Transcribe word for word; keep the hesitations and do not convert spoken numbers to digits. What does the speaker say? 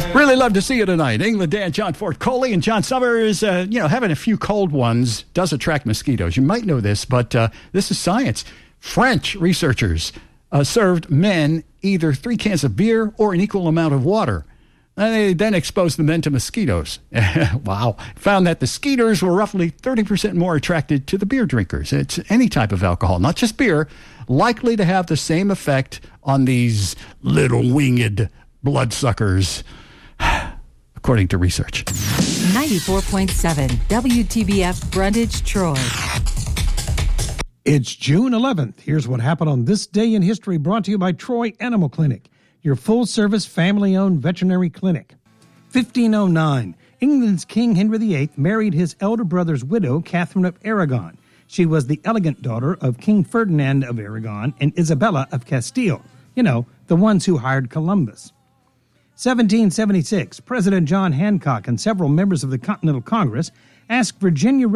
Really love to see you tonight. England Dan, John Fort Coley, and John Summers. Uh, you know, having a few cold ones does attract mosquitoes. You might know this, but uh, this is science. French researchers uh, served men either three cans of beer or an equal amount of water. And they then exposed the men to mosquitoes. Wow. Found that the skeeters were roughly thirty percent more attracted to the beer drinkers. It's any type of alcohol, not just beer, likely to have the same effect on these little winged bloodsuckers, according to research. ninety-four point seven W T B F Brundage, Troy. It's June eleventh. Here's what happened on this day in history, brought to you by Troy Animal Clinic, your full-service, family-owned veterinary clinic. fifteen oh nine, England's King Henry the Eighth married his elder brother's widow, Catherine of Aragon. She was the elegant daughter of King Ferdinand of Aragon and Isabella of Castile. You know, the ones who hired Columbus. seventeen seventy-six, President John Hancock and several members of the Continental Congress asked Virginia